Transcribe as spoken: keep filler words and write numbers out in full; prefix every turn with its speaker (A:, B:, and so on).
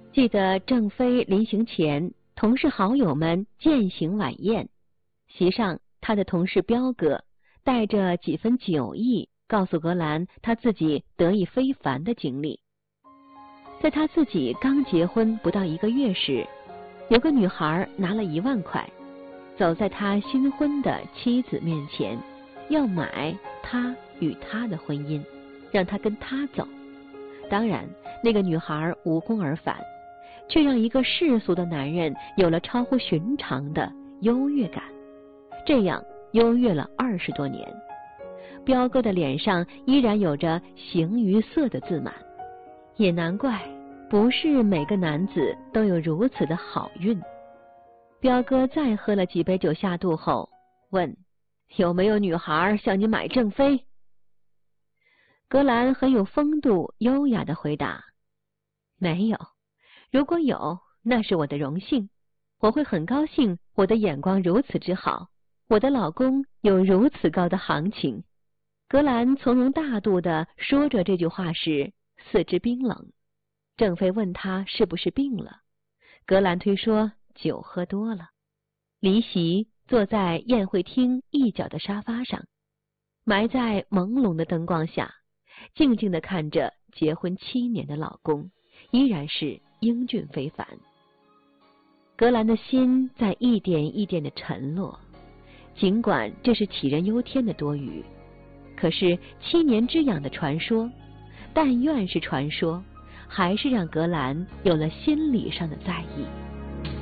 A: 记得郑飞临行前，同事好友们饯行晚宴，席上他的同事彪哥带着几分酒意，告诉格兰他自己得意非凡的经历。在他自己刚结婚不到一个月时，有个女孩拿了一万块，走在他新婚的妻子面前，要买他与他的婚姻，让他跟他走。当然，那个女孩无功而返，却让一个世俗的男人有了超乎寻常的优越感。这样优越了二十多年，彪哥的脸上依然有着形于色的自满。也难怪，不是每个男子都有如此的好运。彪哥再喝了几杯酒下肚后，问：有没有女孩向你买郑飞？格兰很有风度优雅地回答：没有，如果有，那是我的荣幸，我会很高兴我的眼光如此之好，我的老公有如此高的行情。格兰从容大度地说着这句话时，四肢冰冷。郑飞问他是不是病了，格兰推说酒喝多了。离席坐在宴会厅一角的沙发上，埋在朦胧的灯光下，静静地看着结婚七年的老公，依然是英俊非凡。格兰的心在一点一点地沉落，尽管这是杞人忧天的多余，可是七年之痒的传说，但愿是传说，还是让格兰有了心理上的在意。